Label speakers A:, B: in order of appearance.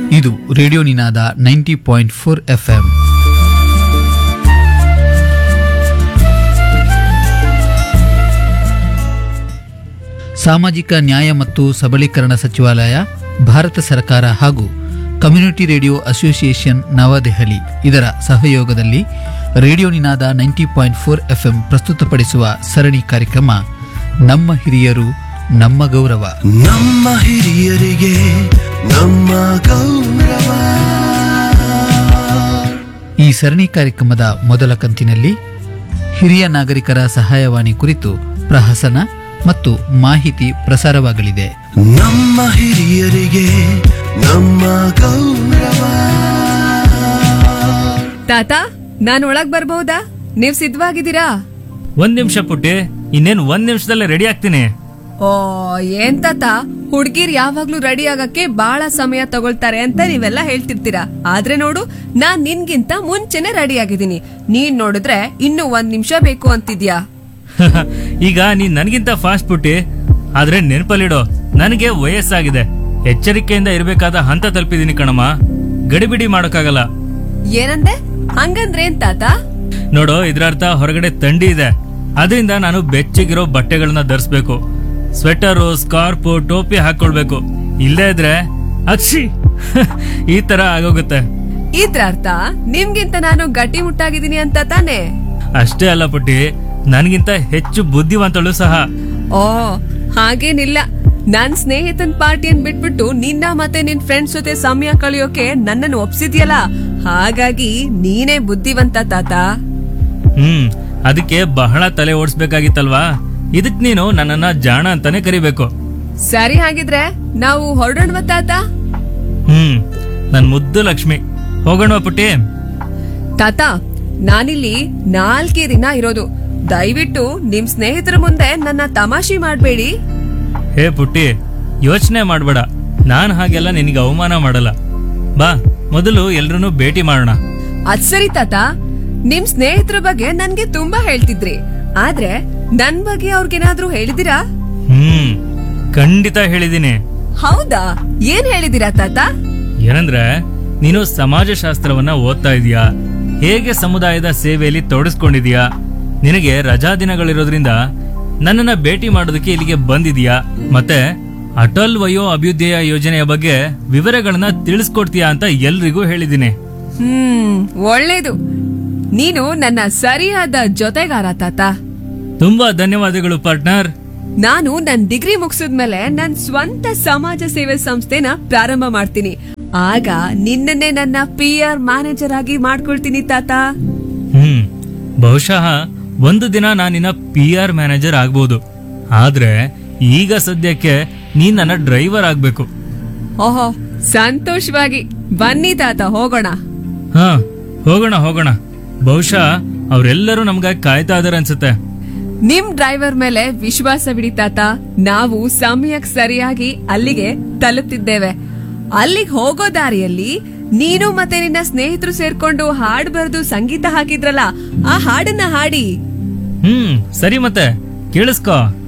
A: ಇದು ರೇಡಿಯೋ ನಿನಾದ 90.4 FM. ಸಾಮಾಜಿಕ ನ್ಯಾಯ ಮತ್ತು ಸಬಲೀಕರಣ ಸಚಿವಾಲಯ, ಭಾರತ ಸರ್ಕಾರ ಹಾಗೂ ಕಮ್ಯುನಿಟಿ ರೇಡಿಯೋ ಅಸೋಸಿಯೇಷನ್ ನವದೆಹಲಿ ಇದರ ಸಹಯೋಗದಲ್ಲಿ ರೇಡಿಯೋ ನಿನಾದ 90.4 FM ಪ್ರಸ್ತುತಪಡಿಸುವ ಸರಣಿ ಕಾರ್ಯಕ್ರಮ ನಮ್ಮ ಹಿರಿಯರು ನಮ್ಮ ಗೌರವ.
B: ನಮ್ಮ ಹಿರಿಯರಿಗೆ ನಮ್ಮ ಗೌರವ.
A: ಈ ಸರಣಿ ಕಾರ್ಯಕ್ರಮದ ಮೊದಲ ಕಂತಿನಲ್ಲಿ ಹಿರಿಯ ನಾಗರಿಕರ ಸಹಾಯವಾಣಿ ಕುರಿತು ಪ್ರಹಸನ ಮತ್ತು ಮಾಹಿತಿ ಪ್ರಸಾರವಾಗಲಿದೆ.
B: ನಮ್ಮ ಹಿರಿಯರಿಗೆ ನಮ್ಮ ಗೌರವ.
C: ತಾತ, ನಾನು ಒಳಗ್ ಬರ್ಬಹುದಾ? ನೀವ್ ಸಿದ್ಧವಾಗಿದ್ದೀರಾ?
D: ಒಂದ್ ನಿಮಿಷ ಪುಟ್ಟಿ, ಇನ್ನೇನ್ ಒಂದ್ ನಿಮಿಷದಲ್ಲೇ ರೆಡಿ ಆಗ್ತೀನಿ.
C: ಓ, ಏನ್ ತಾತ, ಹುಡ್ಗಿರ್ ಯಾವಾಗ್ಲೂ ರೆಡಿ ಆಗಕ್ಕೆ ಬಹಳ ಸಮಯ ತಗೊಳ್ತಾರೆ ಅಂತ ನೀವೆಲ್ಲ ಹೇಳ್ತಿರ್ತೀರಾ. ಆದ್ರೆ ನೋಡು, ನಾನ್ ನಿನ್ಗಿಂತ ಮುಂಚೆನೆ ರೆಡಿ ಆಗಿದ್ದೀನಿ. ನೀನ್ ನೋಡಿದ್ರೆ ಇನ್ನು 1 ನಿಮಿಷ ಬೇಕು ಅಂತಿದ್ಯಾ.
D: ಈಗ ನೀನ್ ನನ್ಗಿಂತ ಫಾಸ್ಟ್ ಪುಟ್ಟಿ, ಆದ್ರೆ ನೆನಪಲ್ಲಿಡೋ, ನನಗೆ ವಯಸ್ಸಾಗಿದೆ. ಎಚ್ಚರಿಕೆಯಿಂದ ಇರ್ಬೇಕಾದ ಹಂತ ತಲುಪಿದೀನಿ ಕಣಮ್ಮ. ಗಡಿಬಿಡಿ ಮಾಡೋಕ್ಕಾಗಲ್ಲ.
C: ಏನಂದೆ? ಹಂಗಂದ್ರೇನ್ ತಾತ?
D: ನೋಡೋ, ಇದ್ರರ್ಥ ಹೊರಗಡೆ ಥಂಡಿ ಇದೆ, ಅದರಿಂದ ನಾನು ಬೆಚ್ಚಗಿರೋ ಬಟ್ಟೆಗಳನ್ನ ಧರಿಸ್ಬೇಕು. ಸ್ವೆಟರು, ಸ್ಕಾರ್ಫು, ಟೋಪಿ ಹಾಕೊಳ್ಬೇಕು. ಇಲ್ಲೇ ಇದ್ರೆ ಅಕ್ಷಿ ಈ ತರ ಆಗೋಗುತ್ತೆ.
C: ಇದ್ರರ್ಥ ನಿಮ್ಗಿಂತ ನಾನು ಗಟ್ಟಿ ಮುಟ್ಟಾಗಿದ್ದೀನಿ ಅಂತ ತಾನೆ?
D: ಅಷ್ಟೇ ಅಲ್ಲ ಪುಟ್ಟಿ, ನನ್ಗಿಂತ ಹೆಚ್ಚು ಬುದ್ಧಿವಂತಳು ಸಹ.
C: ಓ, ಹಾಗೇನಿಲ್ಲ. ನನ್ ಸ್ನೇಹಿತನ್ ಪಾರ್ಟಿಯನ್ ಬಿಟ್ಬಿಟ್ಟು ನಿನ್ನ ಮತ್ತೆ ನಿನ್ ಫ್ರೆಂಡ್ಸ್ ಜೊತೆ ಸಮಯ ಕಳೆಯೋಕೆ ನನ್ನನ್ನು ಒಪ್ಸಿದ್ಯಲ್ಲ, ಹಾಗಾಗಿ ನೀನೇ ಬುದ್ಧಿವಂತ ತಾತ.
D: ಅದಕ್ಕೆ ಬಹಳ ತಲೆ ಓಡಿಸ್ಬೇಕಾಗಿತ್ತಲ್ವಾ? ಇದಕ್ ನೀನು ನನ್ನನ್ನ ಜಾಣ ಅಂತಾನೆ ಕರಿಬೇಕು.
C: ಸರಿ, ಹಾಗಿದ್ರೆ ನಾವು ಹೊರಡೋಣವಾ ತಾತ?
D: ನನ್ ಮುದ್ದು ಲಕ್ಷ್ಮಿ, ಹೋಗೋಣವಾ ಪುಟ್ಟಿ?
C: ತಾತ, ನಾನಿಲ್ಲಿ 4 ದಿನ ಇರೋದು. ದಯವಿಟ್ಟು ನಿಮ್ ಸ್ನೇಹಿತರ ಮುಂದೆ ನನ್ನ ತಮಾಷೆ ಮಾಡ್ಬೇಡಿ.
D: ಹೇ ಪುಟ್ಟಿ, ಯೋಚನೆ ಮಾಡ್ಬೇಡ, ನಾನ್ ಹಾಗೆಲ್ಲ ನಿನಗೆ ಅವಮಾನ ಮಾಡಲ್ಲ. ಬಾ, ಮೊದಲು ಎಲ್ರನ್ನೂ ಭೇಟಿ ಮಾಡೋಣ.
C: ಅದ್ ಸರಿ ತಾತ, ನಿಮ್ ಸ್ನೇಹಿತರ ಬಗ್ಗೆ ನನ್ಗೆ ತುಂಬಾ ಹೇಳ್ತಿದ್ರಿ, ಆದ್ರೆ ನನ್ ಬಗ್ಗೆ ಅವ್ರಿಗೇನಾದ್ರೂ ಹೇಳಿದಿರಾ?
D: ಖಂಡಿತ ಹೇಳಿದೀನಿ.
C: ಹೌದಾ? ಏನ್ ಹೇಳಿದಿರಾ ತಾತ?
D: ಏನಂದ್ರೆ, ನೀನು ಸಮಾಜಶಾಸ್ತ್ರವನ್ನ ಓದ್ತಾ ಇದೀಯಾ, ಹೇಗೆ ಸಮುದಾಯದ ಸೇವೆಯಲ್ಲಿ ತೊಡಸ್ಕೊಂಡಿದೀಯಾ, ನಿನಗೆ ರಜಾ ದಿನಗಳಿರೋದ್ರಿಂದ ನನ್ನನ್ನ ಭೇಟಿ ಮಾಡೋದಕ್ಕೆ ಇಲ್ಲಿಗೆ ಬಂದಿದೀಯಾ, ಮತ್ತೆ ಅಟಲ್ ವಯೋ ಅಭ್ಯುದಯ ಯೋಜನೆಯ ಬಗ್ಗೆ ವಿವರಗಳನ್ನ ತಿಳಿಸ್ಕೊಡ್ತೀಯಾ ಅಂತ ಎಲ್ರಿಗೂ ಹೇಳಿದೀನಿ.
C: ಒಳ್ಳೇದು. ನೀನು ನನ್ನ ಸರಿಯಾದ ಜೊತೆಗಾರ ತಾತ.
D: ತುಂಬಾ ಧನ್ಯವಾದಗಳು ಪಾರ್ಟ್ನರ್.
C: ನಾನು ನನ್ ಡಿಗ್ರಿ ಮುಗಿಸಿದ್ಮೇಲೆ ನನ್ ಸ್ವಂತ ಸಮಾಜ ಸೇವೆ ಸಂಸ್ಥೆನ ಪ್ರಾರಂಭ ಮಾಡ್ತೀನಿ. ಆಗ ನಿನ್ನನ್ನೇ ನನ್ನ PR ಮ್ಯಾನೇಜರ್ ಆಗಿ ಮಾಡ್ಕೊಳ್ತೀನಿ ತಾತ.
D: ಬಹುಶಃ ಒಂದು ದಿನ ನಾನಿನ್ನ PR ಮ್ಯಾನೇಜರ್ ಆಗ್ಬೋದು, ಆದ್ರೆ ಈಗ ಸದ್ಯಕ್ಕೆ ನೀನ್ ನನ್ನ ಡ್ರೈವರ್ ಆಗ್ಬೇಕು.
C: ಓಹೋ, ಸಂತೋಷವಾಗಿ. ಬನ್ನಿ ತಾತ, ಹೋಗೋಣ.
D: ಹೋಗೋಣ ಹೋಗೋಣ. ಬಹುಶಃ ಅವರೆಲ್ಲರೂ ನಮ್ಗಾಗಿ ಕಾಯ್ತಾ ಇದಾರೆ ಅನ್ಸುತ್ತೆ.
C: ನಿಮ್ ಡ್ರೈವರ್ ಮೇಲೆ ವಿಶ್ವಾಸ ಬಿಡಿ ತಾತ. ನಾವು ಸಮಯಕ್ಕೆ ಸರಿಯಾಗಿ ಅಲ್ಲಿಗೆ ತಲುಪ್ತಿದ್ದೇವೆ. ಅಲ್ಲಿಗೆ ಹೋಗೋ ದಾರಿಯಲ್ಲಿ ನೀನು ಮತ್ತೆ ನಿನ್ನ ಸ್ನೇಹಿತರು ಸೇರ್ಕೊಂಡು ಹಾಡು ಬರೆದು ಸಂಗೀತ ಹಾಕಿದ್ರಲ್ಲ, ಆ ಹಾಡನ್ನ ಹಾಡಿ.
D: ಸರಿ, ಮತ್ತೆ ಕೇಳಿಸ್ಕೋ.